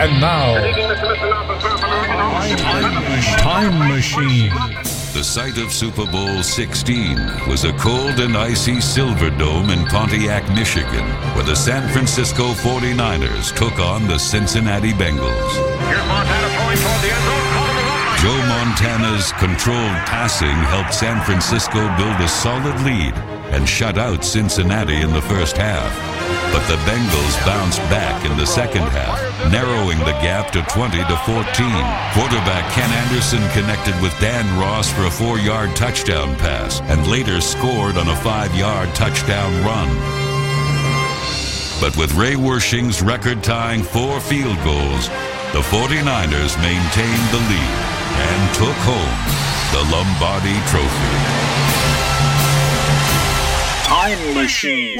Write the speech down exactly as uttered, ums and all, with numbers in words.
And now, Time Machine. The site of Super Bowl sixteen was a cold and icy Silverdome in Pontiac, Michigan, where the San Francisco forty-niners took on the Cincinnati Bengals. Here's Montana throwing toward the end zone. Joe Montana's controlled passing helped San Francisco build a solid lead and shut out Cincinnati in the first half. But the Bengals bounced back in the second half, narrowing the gap to twenty to fourteen. Quarterback Ken Anderson connected with Dan Ross for a four-yard touchdown pass and later scored on a five-yard touchdown run. But with Ray Wersching's record-tying four field goals, the forty-niners maintained the lead and took home the Lombardi Trophy. Time Machine.